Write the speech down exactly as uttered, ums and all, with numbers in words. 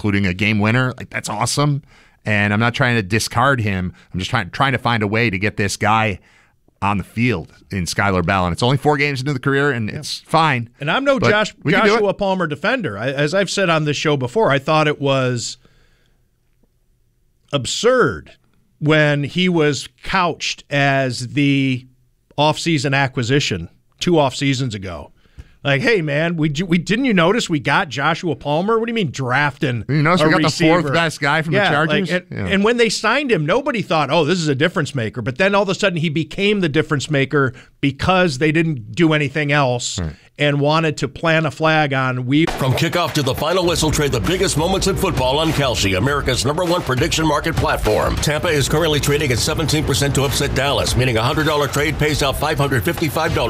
including a game winner. Like, that's awesome. And I'm not trying to discard him. I'm just trying trying to find a way to get this guy on the field in Skylar Bell. And it's only four games into the career, and yeah. it's fine. And I'm no Josh, Joshua Palmer defender. I, as I've said on this show before, I thought it was absurd when he was couched as the offseason acquisition two off seasons ago. Like, hey, man, we we didn't you notice we got Joshua Palmer? What do you mean drafting You notice a we got receiver? the fourth best guy from yeah, the Chargers? Like, and, yeah. and when they signed him, nobody thought, oh, this is a difference maker. But then all of a sudden he became the difference maker because they didn't do anything else right. and wanted to plant a flag on we. From kickoff to the final whistle, trade the biggest moments in football on Kalshi, America's number one prediction market platform. Tampa is currently trading at seventeen percent to upset Dallas, meaning a one hundred dollars trade pays out five hundred fifty-five dollars.